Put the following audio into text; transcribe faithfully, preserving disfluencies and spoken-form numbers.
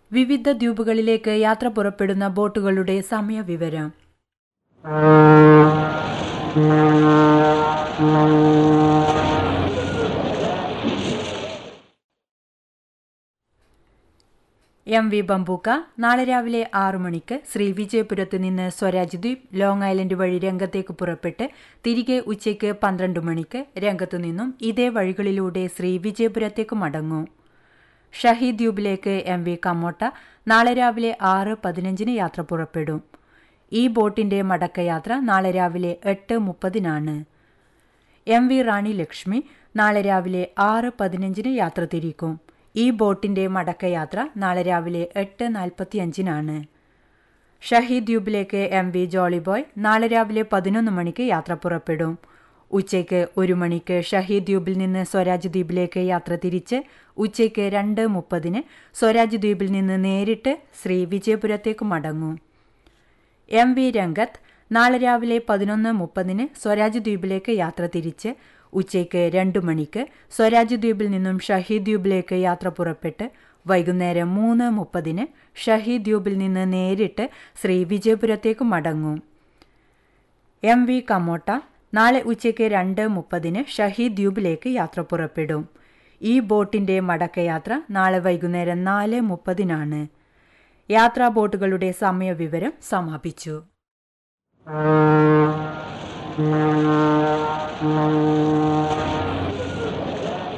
വിവിധ ദ്വീപുകളിലേക്ക് യാത്ര പുറപ്പെടുന്ന ബോട്ടുകളുടെ സമയവിവരം. എം വി ബംബൂക്ക നാളെ രാവിലെ ആറു മണിക്ക് ശ്രീ വിജയപുരത്ത് നിന്ന് സ്വരാജ് ദ്വീപ് ലോങ് ഐലൻഡ് വഴി രംഗത്തേക്ക് പുറപ്പെട്ട് തിരികെ ഉച്ചയ്ക്ക് പന്ത്രണ്ട് മണിക്ക് രംഗത്തു നിന്നും ഇതേ വഴികളിലൂടെ ശ്രീ വിജയപുരത്തേക്ക് മടങ്ങും. ഷഹീദ് ദ്വീപിലേക്ക് എം വി കമ്മോട്ട നാളെ രാവിലെ ആറ് പതിനഞ്ചിന് യാത്ര പുറപ്പെടും. ഈ ബോട്ടിന്റെ മടക്കയാത്ര നാളെ രാവിലെ എട്ട് മുപ്പതിനാണ്. എം വി റാണി ലക്ഷ്മി നാളെ രാവിലെ ആറ് പതിനഞ്ചിന് യാത്ര തിരിക്കും. ഈ ബോട്ടിന്റെ മടക്കയാത്ര നാളെ രാവിലെ എട്ട് നാൽപ്പത്തിയഞ്ചിനാണ്. ഷഹീദ് ദ്വീപിലേക്ക് എം വി ജോളിബോയ് നാളെ രാവിലെ പതിനൊന്ന് മണിക്ക് യാത്ര പുറപ്പെടും. ഉച്ചയ്ക്ക് ഒരു മണിക്ക് ഷഹീദ് ദ്വീപിൽ നിന്ന് സ്വരാജ് ദ്വീപിലേക്ക് യാത്ര തിരിച്ച് ഉച്ചയ്ക്ക് രണ്ട് മുപ്പതിന് സ്വരാജ് ദ്വീപിൽ നിന്ന് നേരിട്ട് ശ്രീ വിജയപുരത്തേക്ക് മടങ്ങും. എം വി രംഗത്ത് നാളെ രാവിലെ പതിനൊന്ന് മുപ്പതിന് സ്വരാജ് ദ്വീപിലേക്ക് യാത്ര തിരിച്ച് ഉച്ചയ്ക്ക് രണ്ടു മണിക്ക് സ്വരാജ് ദ്വീപിൽ നിന്നും ഷഹീദ് ദ്വീപിലേക്ക് യാത്ര പുറപ്പെട്ട് വൈകുന്നേരം മൂന്ന് മുപ്പതിന് ഷഹീദ് ദ്വീപിൽ നിന്ന് നേരിട്ട് ശ്രീ വിജയപുരത്തേക്ക് മടങ്ങും. എം വി കമ്മോട്ട നാളെ ഉച്ചയ്ക്ക് രണ്ട് മുപ്പതിന് ഷഹീദ് ദ്വീപിലേക്ക് യാത്ര പുറപ്പെടും. ഈ ബോട്ടിന്റെ മടക്കയാത്ര നാളെ വൈകുന്നേരം നാല് മുപ്പതിനാണ്. യാത്രാ ബോട്ടുകളുടെ സമയവിവരം സമാപിച്ചു. Thank you.